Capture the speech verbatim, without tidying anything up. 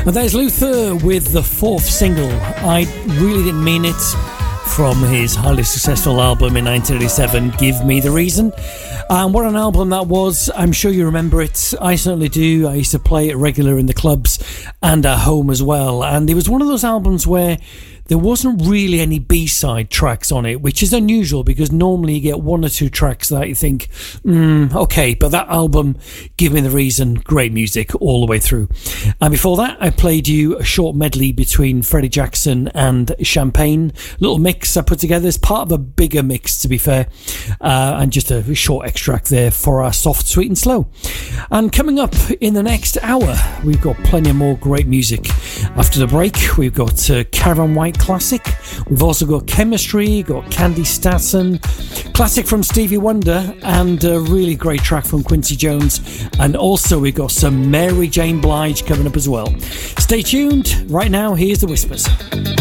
And there's Luther with the fourth single, I Really Didn't Mean It, from his highly successful album in nineteen eighty-seven, Give Me the Reason. And what an album that was. I'm sure you remember it. I certainly do. I used to play it regular in the clubs and at home as well. And it was one of those albums where there wasn't really any B-side tracks on it, which is unusual because normally you get one or two tracks that you think, mm, okay, but that album, Give Me the Reason, great music all the way through. And before that, I played you a short medley between Freddie Jackson and Champagne. Little mix I put together as part of a bigger mix, to be fair, uh, and just a short extract there for our soft, sweet and slow. And coming up in the next hour, we've got plenty more great music. After the break, we've got uh, Caravan White Classic. We've also got Chemistry, got Candy Statson, classic from Stevie Wonder, and a really great track from Quincy Jones. And also we've got some Mary Jane Blige coming up as well. Stay tuned. Right now, here's The Whispers.